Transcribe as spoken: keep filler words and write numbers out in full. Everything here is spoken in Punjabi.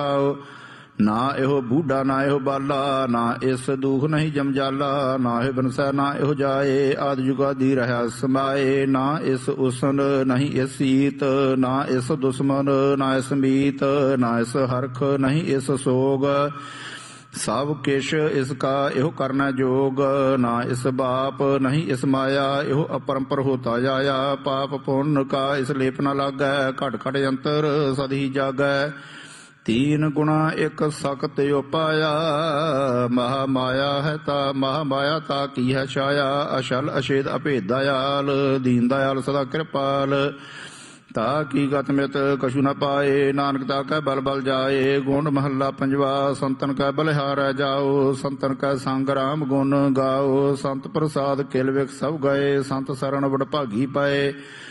ਨਾ ਇਹੋ ਬੂਢਾ ਨਾ ਇਹੋ ਬਾਲਾ, ਨਾ ਇਸ ਦੁਖ ਨਹੀਂ ਜਮਜਾਲਾ। ਨਾ ਇਹ ਬਨਸੈ ਨਾ ਇਹੋ ਜਾਏ, ਆਦ ਜੁਗਾਦੀ ਰਹਾ ਸਮਾਏ। ਨਾ ਇਸ ਉਸਨ ਨਹੀਂ ਇਸ ਸੀਤ, ਨਾ ਇਸ ਦੁਸ਼ਮਨ ਨਾ ਇਸ ਮੀਤ। ਨਾ ਇਸ ਹਰਖ ਨਹੀਂ ਇਸ ਸੋਗ, ਸਭ ਕਿਛ ਇਸ ਕਾ ਇਹੋ ਕਰਨਾ ਜੋਗ। ਨਾ ਇਸ ਬਾਪ ਨਹੀਂ ਇਸ ਮਾਇਆ, ਇਹੋ ਅਪਰੰਪਰ ਹੋਤਾ ਜਾਇਆ। ਪਾਪ ਪੁੰਨ ਕਾ ਇਸ ਲੇਪ ਨਾ ਲਾਗੈ, ਘਟ ਘਟ ਯੰਤਰ ਸਦ ਹੀ ਜਾਗੈ। ਤੀਨ ਗੁਣਾ ਇੱਕ ਸਖਤ ਉਪਾਇਆ, ਮਹਾ ਮਾਇਆ ਹੈ ਤਾ ਮਹਾ ਮਾਇਆ ਤਾ ਕੀ ਹੈ ਛਾਇਆ। ਅਛਲ ਅਛੇਦ ਅਭੇਦ ਦਇਆਲ, ਦੀਨ ਦਇਆਲ ਸਦਾ ਕਿਰਪਾਲ। ਤਾ ਕੀ ਗਤ ਮਿਤ ਕਛੂ ਨ ਪਾਏ, ਨਾਨਕ ਤਾ ਕੈ ਬਲ ਬਲ ਜਾਏ। ਗੁਣ ਮਹੱਲਾ ਪੰਜਵਾ, ਸੰਤਨ ਕੈ ਬਲਿਹਾਰੈ ਜਾਓ, ਸੰਤਨ ਕੈ ਸੰਗ ਰਾਮ ਗੁਣ ਗਾਓ। ਸੰਤ ਪ੍ਰਸਾਦ ਕਿਲ ਵਿਖ ਸਭ ਗਏ, ਸੰਤ ਸਰਣ ਵਡਭਾਗੀ ਪਾਏ।